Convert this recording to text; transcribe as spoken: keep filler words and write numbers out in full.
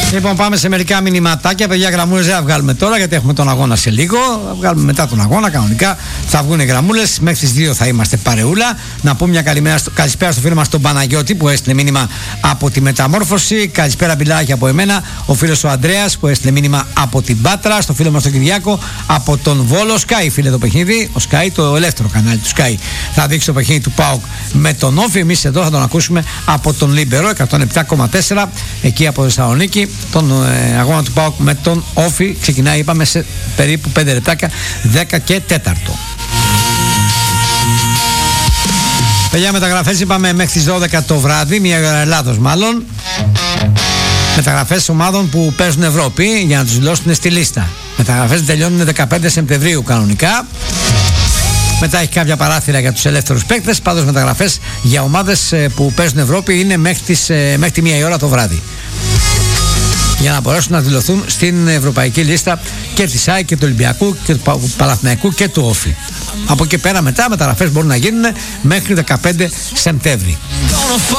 Λοιπόν, πάμε σε μερικά μηνυματάκια. Παιδιά, γραμμούλες δεν θα βγάλουμε τώρα γιατί έχουμε τον αγώνα σε λίγο. Θα βγάλουμε μετά τον αγώνα. Κανονικά θα βγουν οι γραμμούλες. Μέχρι τις δύο θα είμαστε παρεούλα. Να πούμε μια καλημέρα στο, καλησπέρα στο φίλο μας τον Παναγιώτη που έστειλε μήνυμα από τη Μεταμόρφωση. Καλησπέρα, μπιλάκι από εμένα. Ο φίλος ο Ανδρέας που έστειλε μήνυμα από την Πάτρα. Στο φίλο μας τον Κυριάκο από τον Βόλο. Sky, φίλε, το παιχνίδι. Ο Sky, το ελεύθερο κανάλι του Sky, θα δείξει το παιχνίδι του ΠΑΟΚ με τον Όφη. Εμείς εδώ θα τον ακούσουμε από τον Λίμπερο εκατόν επτά κόμμα τέσσερα εκεί από Θεσσαλονίκη. Τον ε, αγώνα του ΠΑΟΚ με τον Όφη ξεκινάει, είπαμε, σε περίπου πέντε λεπτάκια, δέκα και τέταρτο. Παιδιά, μεταγραφές είπαμε μέχρι τις δώδεκα το βράδυ, μία ώρα Ελλάδος μάλλον. Μεταγραφές ομάδων που παίζουν Ευρώπη για να τους δηλώσουν στη λίστα. Μεταγραφές τελειώνουν δεκαπέντε Σεπτεμβρίου κανονικά. Μετά έχει κάποια παράθυρα για τους ελεύθερους παίκτες. Πάντως μεταγραφές για ομάδες που παίζουν Ευρώπη είναι μέχρι, τις, μέχρι τη μία ώρα το βράδυ, για να μπορέσουν να δηλωθούν στην ευρωπαϊκή λίστα και της ΑΕΚ και του Ολυμπιακού και του Παναθηναϊκού και του Όφη. Από εκεί πέρα μετά μεταγραφές μπορούν να γίνουν μέχρι δεκαπέντε Σεπτέμβρη.